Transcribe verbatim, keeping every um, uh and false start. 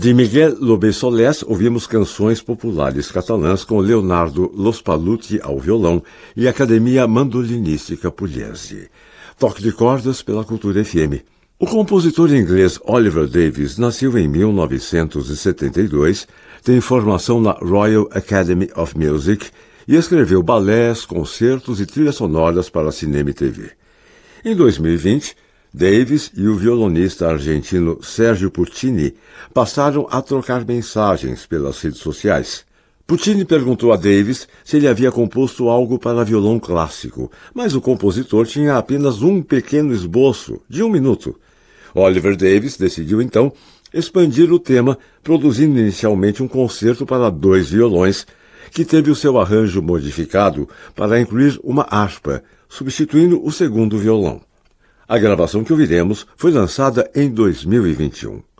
De Miguel Lobé Solés, ouvimos canções populares catalãs com Leonardo Los Paluti ao violão e Academia Mandolinística Pugliese. Toque de cordas pela Cultura F M. O compositor inglês Oliver Davies nasceu em mil novecentos e setenta e dois, tem formação na Royal Academy of Music e escreveu balés, concertos e trilhas sonoras para cinema e T V. Em dois mil e vinte, Davies e o violonista argentino Sergio Puccini passaram a trocar mensagens pelas redes sociais. Puccini perguntou a Davies se ele havia composto algo para violão clássico, mas o compositor tinha apenas um pequeno esboço, de um minuto. Oliver Davies decidiu, então, expandir o tema, produzindo inicialmente um concerto para dois violões, que teve o seu arranjo modificado para incluir uma harpa, substituindo o segundo violão. A gravação que ouviremos foi lançada em dois mil e vinte e um.